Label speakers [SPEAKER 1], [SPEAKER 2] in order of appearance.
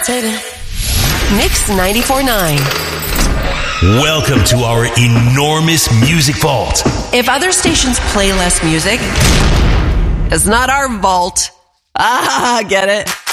[SPEAKER 1] Mix 94.9.
[SPEAKER 2] Welcome to our enormous music vault.
[SPEAKER 1] If other stations play less music, it's not our vault. Get it?